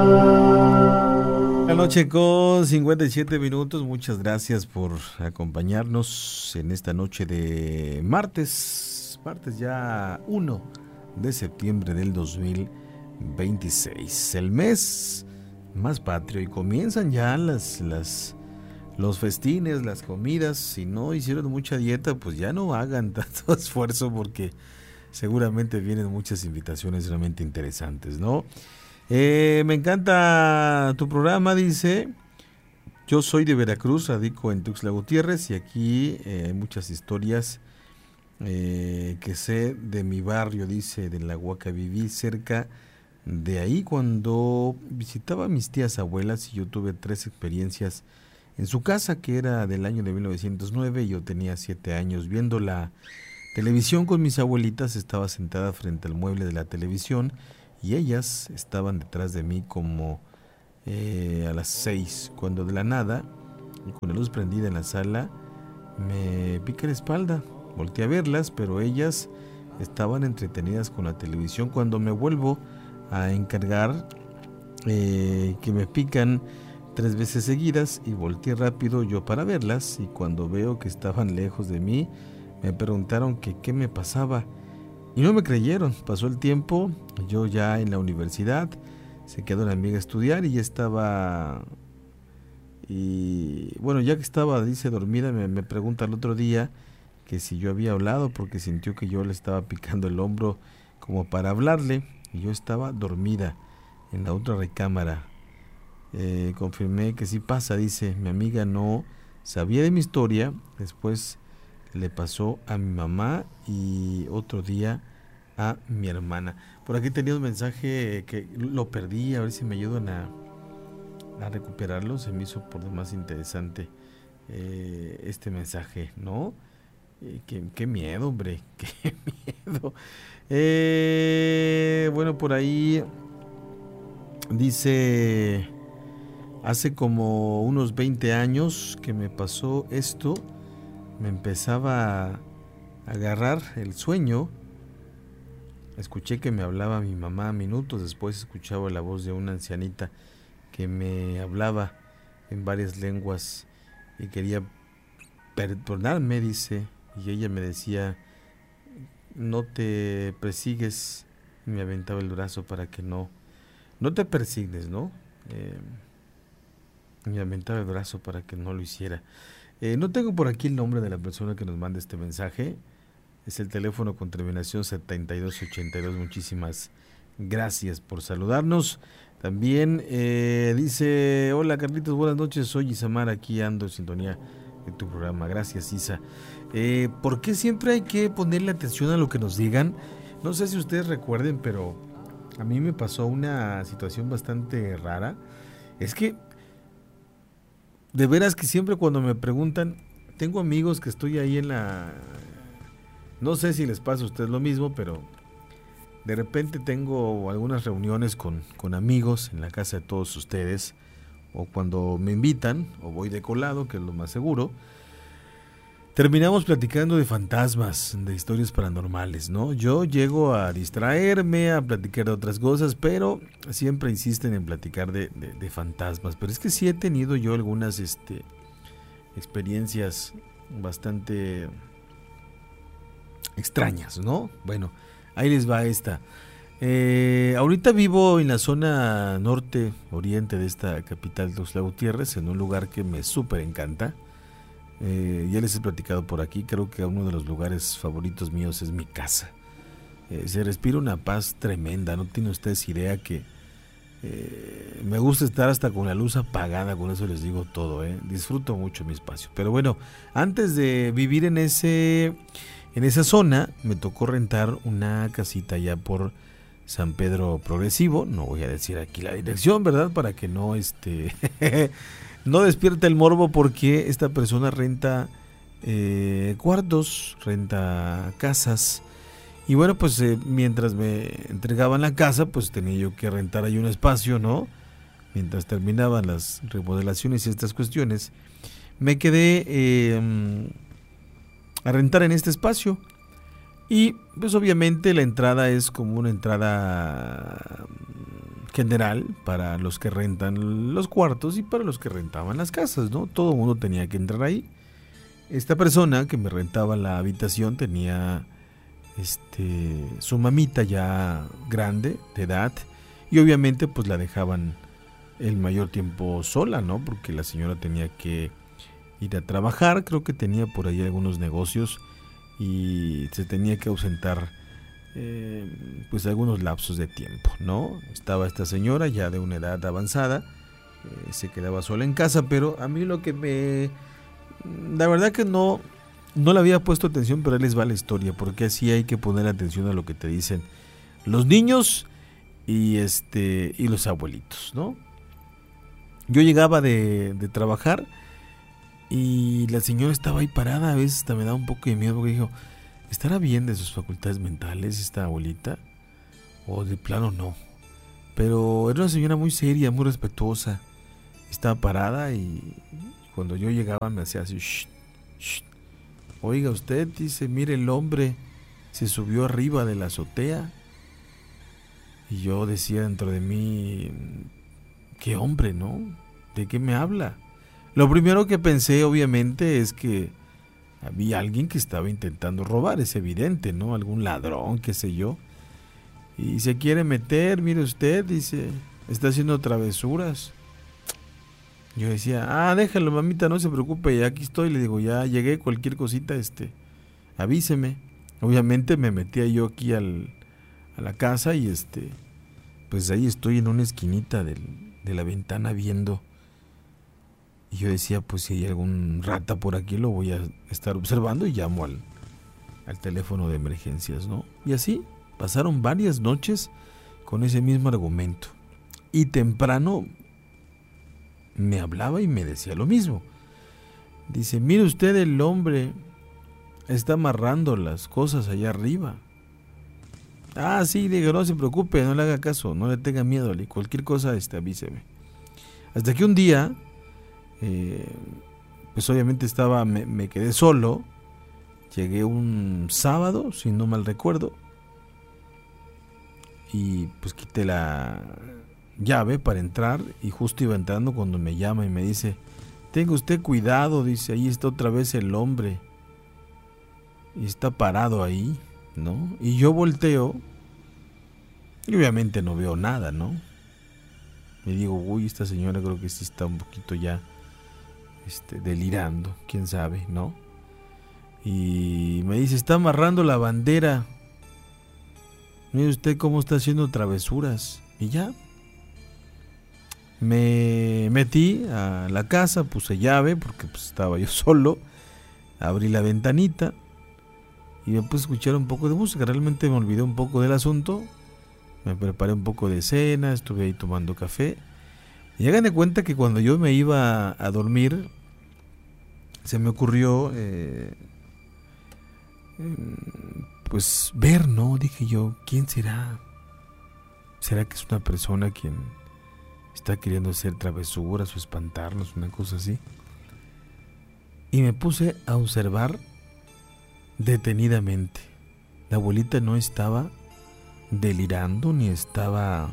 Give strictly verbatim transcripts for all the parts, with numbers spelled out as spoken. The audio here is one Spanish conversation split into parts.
La noche con cincuenta y siete minutos. Muchas gracias por acompañarnos en esta noche de martes, martes ya uno de septiembre del dos mil veintiséis, el mes más patrio, y comienzan ya las, las, los festines, las comidas. Si no hicieron mucha dieta, pues ya no hagan tanto esfuerzo, porque seguramente vienen muchas invitaciones realmente interesantes, ¿no? Eh, me encanta tu programa, dice. Yo soy de Veracruz, radico en Tuxtla Gutiérrez, y aquí eh, hay muchas historias eh, que sé de mi barrio, dice, de la Huaca. Viví cerca de ahí cuando visitaba a mis tías abuelas, y yo tuve tres experiencias en su casa, que era del año de mil novecientos nueve, y yo tenía siete años. Viendo la televisión con mis abuelitas, estaba sentada frente al mueble de la televisión, y ellas estaban detrás de mí como eh, a las seis, cuando de la nada, y con la luz prendida en la sala, me pica la espalda. Volteé a verlas, pero ellas estaban entretenidas con la televisión. Cuando me vuelvo a encargar, eh, que me pican tres veces seguidas, y volteé rápido yo para verlas, y cuando veo que estaban lejos de mí, me preguntaron que qué me pasaba. Y no me creyeron. Pasó el tiempo, yo ya en la universidad, se quedó una amiga a estudiar, y ya estaba, y bueno, ya que estaba, dice, dormida, me, me pregunta el otro día que si yo había hablado, porque sintió que yo le estaba picando el hombro como para hablarle, y yo estaba dormida en la otra recámara. Eh, confirmé que sí pasa, dice. Mi amiga no sabía de mi historia, después le pasó a mi mamá, y otro día a mi hermana. Por aquí tenía un mensaje que lo perdí, a ver si me ayudan a, a recuperarlo. Se me hizo por demás interesante eh, este mensaje, ¿no? Eh, qué, qué miedo, hombre, qué miedo. Eh, bueno, por ahí dice, hace como unos veinte años que me pasó esto. Me empezaba a agarrar el sueño. Escuché que me hablaba mi mamá. Minutos después escuchaba la voz de una ancianita que me hablaba en varias lenguas y quería perdonarme, dice. Y ella me decía, no te persigues. Y me aventaba el brazo para que no, no te persignes, ¿no? Eh, me aventaba el brazo para que no lo hiciera. Eh, no tengo por aquí el nombre de la persona que nos manda este mensaje. Es el teléfono con terminación setenta y dos ochenta y dos. Muchísimas gracias por saludarnos. También eh, dice, hola Carlitos, buenas noches, soy Isamar, aquí ando en sintonía de tu programa. Gracias, Isa. Eh, ¿Por qué siempre hay que ponerle atención a lo que nos digan? No sé si ustedes recuerden, pero a mí me pasó una situación bastante rara. Es que de veras que siempre cuando me preguntan, tengo amigos que estoy ahí en la... No sé si les pasa a ustedes lo mismo, pero de repente tengo algunas reuniones con, con amigos en la casa de todos ustedes, o cuando me invitan, o voy de colado, que es lo más seguro, terminamos platicando de fantasmas, de historias paranormales, ¿no? Yo llego a distraerme, a platicar de otras cosas, pero siempre insisten en platicar de, de, de fantasmas. Pero es que sí he tenido yo algunas este, experiencias bastante extrañas, ¿no? Bueno, ahí les va esta. Eh, ahorita vivo en la zona norte, oriente de esta capital, Tuxtla Gutiérrez, en un lugar que me súper encanta. Eh, ya les he platicado por aquí, creo que uno de los lugares favoritos míos es mi casa. Eh, se respira una paz tremenda, no tienen ustedes idea que eh, me gusta estar hasta con la luz apagada, con eso les digo todo, eh. Disfruto mucho mi espacio. Pero bueno, antes de vivir en ese en esa zona, me tocó rentar una casita ya por San Pedro Progresivo. No voy a decir aquí la dirección, ¿verdad? Para que no este... no despierta el morbo, porque esta persona renta eh, cuartos, renta casas, y bueno, pues eh, mientras me entregaban la casa, pues tenía yo que rentar ahí un espacio, ¿no? Mientras terminaban las remodelaciones y estas cuestiones, me quedé eh, a rentar en este espacio, y pues obviamente la entrada es como una entrada general para los que rentan los cuartos y para los que rentaban las casas, ¿no? Todo el mundo tenía que entrar ahí. Esta persona que me rentaba la habitación tenía este, su mamita ya grande, de edad, y obviamente pues la dejaban el mayor tiempo sola, ¿no? Porque la señora tenía que ir a trabajar, creo que tenía por ahí algunos negocios y se tenía que ausentar eh, pues algunos lapsos de tiempo, ¿no? Estaba esta señora ya de una edad avanzada, eh, se quedaba sola en casa, pero a mí lo que me... La verdad que no, no le había puesto atención, pero ahí les va la historia, porque así hay que poner atención a lo que te dicen los niños y, este, y los abuelitos, ¿no? Yo llegaba de, de trabajar y la señora estaba ahí parada, a veces hasta me daba un poco de miedo porque dijo, ¿estará bien de sus facultades mentales esta abuelita? O de plano no. Pero era una señora muy seria, muy respetuosa. Estaba parada y cuando yo llegaba me hacía así, shh, shh. Oiga usted, dice, mire el hombre se subió arriba de la azotea. Y yo decía dentro de mí, ¿qué hombre, no? ¿De qué me habla? Lo primero que pensé, obviamente, es que había alguien que estaba intentando robar, es evidente, ¿no? Algún ladrón, qué sé yo. Y se quiere meter, mire usted, dice, está haciendo travesuras. Yo decía, ah, déjalo, mamita, no se preocupe, ya aquí estoy. Le digo, ya llegué, cualquier cosita, este, avíseme. Obviamente me metía yo aquí al, a la casa y este, pues ahí estoy en una esquinita del, de la ventana viendo. Y yo decía, pues si hay algún rata por aquí lo voy a estar observando y llamo al, al teléfono de emergencias, ¿no? Y así pasaron varias noches con ese mismo argumento. Y temprano me hablaba y me decía lo mismo. Dice, mire usted, el hombre está amarrando las cosas allá arriba. Ah, sí, digo, no se preocupe, no le haga caso, no le tenga miedo, cualquier cosa, este, avíseme. Hasta que un día... Eh, pues obviamente estaba, me, me quedé solo. Llegué un sábado, si no mal recuerdo, y pues quité la llave para entrar y justo iba entrando cuando me llama y me dice, tenga usted cuidado, dice, ahí está otra vez el hombre y está parado ahí, ¿no? Y yo volteo y obviamente no veo nada, ¿no? Me digo, uy, esta señora creo que sí está un poquito ya Este, delirando, quién sabe, ¿no? Y me dice, está amarrando la bandera. Mire usted cómo está haciendo travesuras. Y ya. Me metí a la casa, puse llave porque pues, estaba yo solo. Abrí la ventanita y me puse a escuchar un poco de música. Realmente me olvidé un poco del asunto. Me preparé un poco de cena, estuve ahí tomando café. Y hagan de cuenta que cuando yo me iba a dormir, se me ocurrió, eh, pues ver, ¿no? Dije yo, ¿quién será? ¿Será que es una persona quien está queriendo hacer travesuras o espantarnos, una cosa así? Y me puse a observar detenidamente. La abuelita no estaba delirando, ni estaba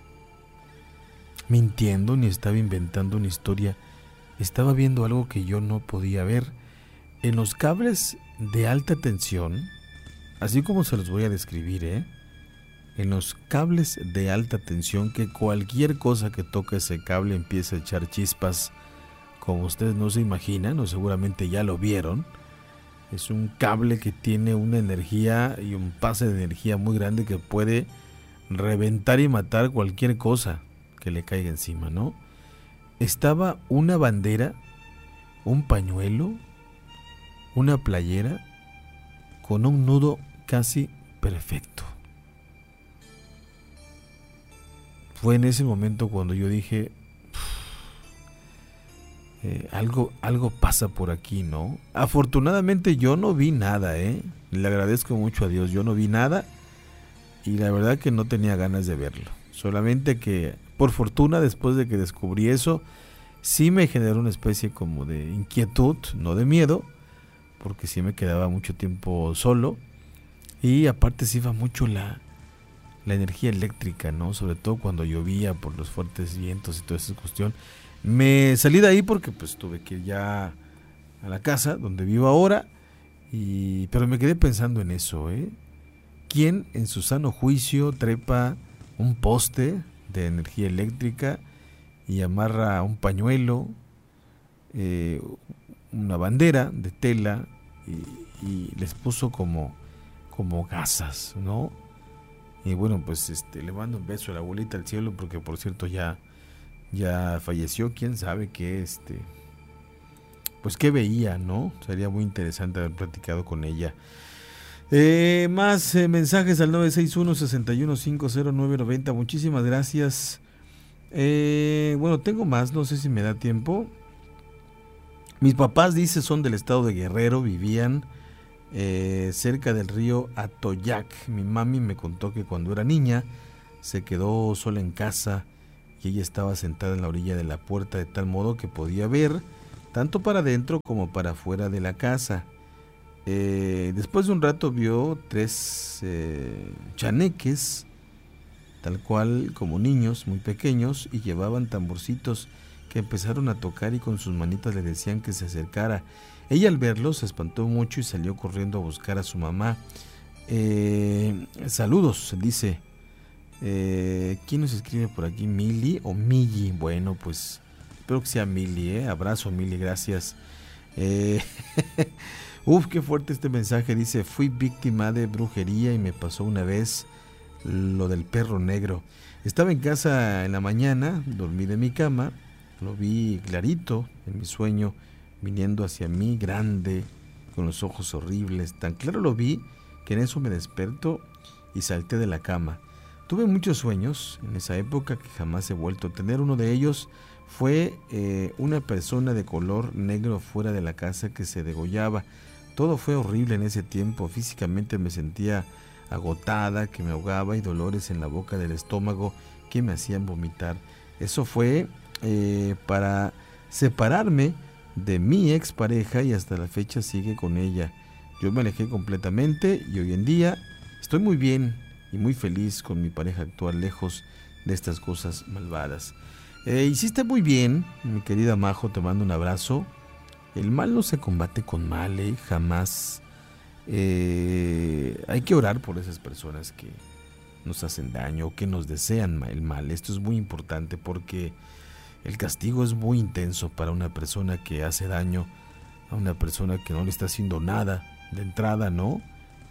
mintiendo, ni estaba inventando una historia. Estaba viendo algo que yo no podía ver. En los cables de alta tensión, así como se los voy a describir, ¿eh? En los cables de alta tensión, que cualquier cosa que toque ese cable empieza a echar chispas, como ustedes no se imaginan, o seguramente ya lo vieron. Es un cable que tiene una energía y un pase de energía muy grande que puede reventar y matar cualquier cosa que le caiga encima, ¿no? Estaba una bandera, un pañuelo, una playera con un nudo casi perfecto. Fue en ese momento cuando yo dije, eh, algo, algo pasa por aquí, ¿no? Afortunadamente yo no vi nada, ¿eh? Le agradezco mucho a Dios, yo no vi nada y la verdad que no tenía ganas de verlo. Solamente que, por fortuna, después de que descubrí eso, sí me generó una especie como de inquietud, no de miedo, porque sí me quedaba mucho tiempo solo y aparte se iba mucho la, la energía eléctrica, ¿no? Sobre todo cuando llovía por los fuertes vientos y toda esa cuestión. Me salí de ahí porque pues tuve que ir ya a la casa donde vivo ahora, y pero me quedé pensando en eso, ¿eh? ¿Quién en su sano juicio trepa un poste de energía eléctrica y amarra un pañuelo, eh, una bandera de tela y, y les puso como, como gasas, ¿no? Y bueno, pues este le mando un beso a la abuelita al cielo, porque por cierto ya, ya falleció. Quién sabe qué, este, pues qué veía, ¿no? Sería muy interesante haber platicado con ella. Eh, más eh, mensajes al nueve seis uno, seis uno cinco cero nueve nueve cero. Muchísimas gracias. Eh, bueno, tengo más, no sé si me da tiempo. Mis papás, dice, son del estado de Guerrero, vivían eh, cerca del río Atoyac. Mi mami me contó que cuando era niña se quedó sola en casa y ella estaba sentada en la orilla de la puerta de tal modo que podía ver tanto para adentro como para afuera de la casa. Eh, después de un rato vio tres eh, chaneques, tal cual como niños muy pequeños, y llevaban tamborcitos que empezaron a tocar y con sus manitas le decían que se acercara. Ella al verlos se espantó mucho y salió corriendo a buscar a su mamá. Eh, saludos, dice. Eh, ¿Quién nos escribe por aquí? ¿Mili o Milli? Bueno, pues espero que sea Mili, ¿eh? Abrazo, Mili, gracias. Eh, Uf, qué fuerte este mensaje. Dice: fui víctima de brujería y me pasó una vez lo del perro negro. Estaba en casa en la mañana, dormí de mi cama, lo vi clarito en mi sueño, viniendo hacia mí, grande, con los ojos horribles. Tan claro lo vi que en eso me desperto y salté de la cama. Tuve muchos sueños en esa época que jamás he vuelto a tener. Uno de ellos fue eh, una persona de color negro fuera de la casa que se degollaba. Todo fue horrible en ese tiempo. Físicamente me sentía agotada, que me ahogaba, y dolores en la boca del estómago que me hacían vomitar. Eso fue eh, para separarme de mi expareja y hasta la fecha sigue con ella. Yo me alejé completamente y hoy en día estoy muy bien y muy feliz con mi pareja actual, lejos de estas cosas malvadas. Eh, hiciste muy bien, mi querida Majo, te mando un abrazo. El mal no se combate con mal, ¿eh? Jamás. Eh, hay que orar por esas personas que nos hacen daño o que nos desean el mal. Esto es muy importante porque el castigo es muy intenso para una persona que hace daño a una persona que no le está haciendo nada de entrada, ¿no?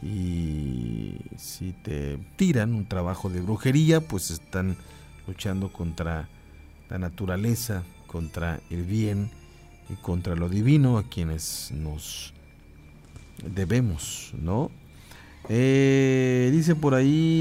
Y si te tiran un trabajo de brujería, pues están luchando contra la naturaleza, contra el bien y contra lo divino, a quienes nos debemos, ¿no? Eh, dice por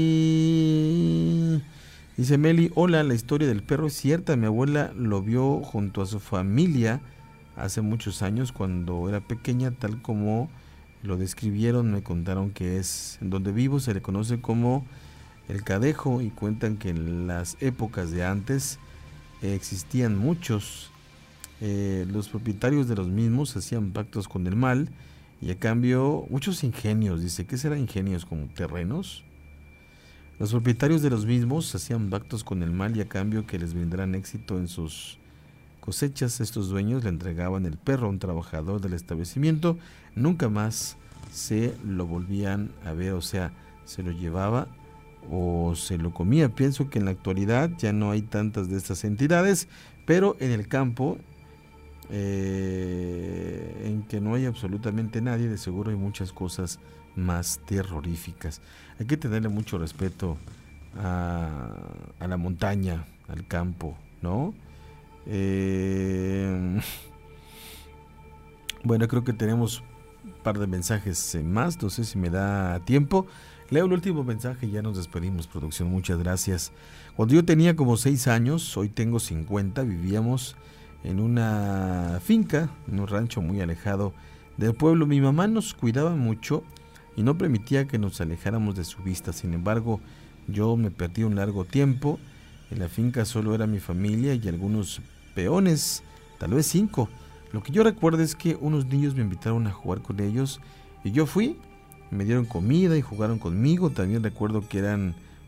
ahí, dice Meli: hola, la historia del perro es cierta. Mi abuela lo vio junto a su familia hace muchos años cuando era pequeña, tal como lo describieron. Me contaron que es en donde vivo, se le conoce como el Cadejo, y cuentan que en las épocas de antes eh, existían muchos. Eh, los propietarios de los mismos hacían pactos con el mal y a cambio muchos ingenios. Dice: ¿qué será ingenios? ¿Como terrenos? Los propietarios de los mismos hacían pactos con el mal y a cambio que les brindaran éxito en sus cosechas, estos dueños le entregaban el perro a un trabajador del establecimiento. Nunca más se lo volvían a ver, o sea, se lo llevaba o se lo comía. Pienso que en la actualidad ya no hay tantas de estas entidades, pero en el campo eh, en que no hay absolutamente nadie, de seguro hay muchas cosas más terroríficas. Hay que tenerle mucho respeto a, a la montaña, al campo, ¿no? Eh, bueno, creo que tenemos un par de mensajes más, no sé si me da tiempo. Leo el último mensaje y ya nos despedimos, producción. Muchas gracias. Cuando yo tenía como seis años, hoy tengo cincuenta, vivíamos en una finca, en un rancho muy alejado del pueblo. Mi mamá nos cuidaba mucho y no permitía que nos alejáramos de su vista. Sin embargo, yo me perdí un largo tiempo. En la finca solo era mi familia y algunos peones, tal vez cinco. Lo que yo recuerdo es que unos niños me invitaron a jugar con ellos y yo fui. Me dieron comida y jugaron conmigo. También recuerdo que eran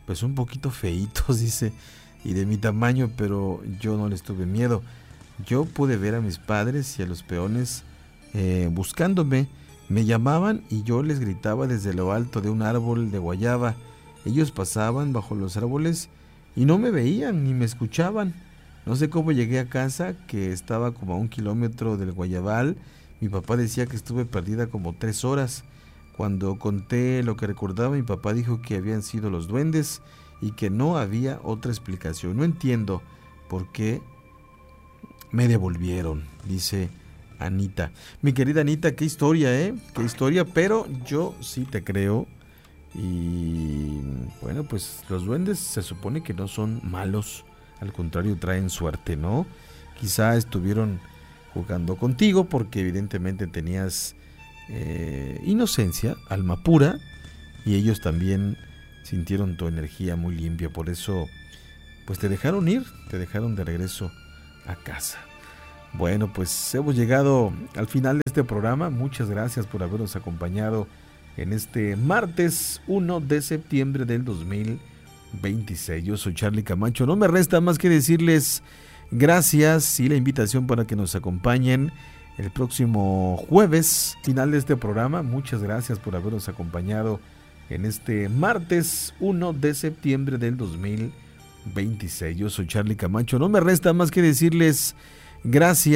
pues un poquito feitos, dice, y de mi tamaño, pero yo no les tuve miedo. Yo pude ver a mis padres y a los peones eh, buscándome. Me llamaban y yo les gritaba desde lo alto de un árbol de guayaba. Ellos pasaban bajo los árboles y no me veían ni me escuchaban. No sé cómo llegué a casa, que estaba como a un kilómetro del guayabal. Mi papá decía que estuve perdida como tres horas. Cuando conté lo que recordaba, mi papá dijo que habían sido los duendes y que no había otra explicación. No entiendo por qué me devolvieron, dice Anita. Mi querida Anita, qué historia, ¿eh? Qué historia, pero yo sí te creo. Y bueno, pues los duendes se supone que no son malos, al contrario, traen suerte, ¿no? Quizá estuvieron jugando contigo porque evidentemente tenías eh, inocencia, alma pura, y ellos también sintieron tu energía muy limpia, por eso pues te dejaron ir, te dejaron de regreso a casa. Bueno, pues hemos llegado al final de este programa. Muchas gracias por habernos acompañado en este martes uno de septiembre del dos mil veintiséis. Yo soy Charlie Camacho. No me resta más que decirles gracias y la invitación para que nos acompañen el próximo jueves, final de este programa. Muchas gracias por habernos acompañado en este martes uno de septiembre del dos mil veintiséis. Yo soy Charlie Camacho. No me resta más que decirles gracias.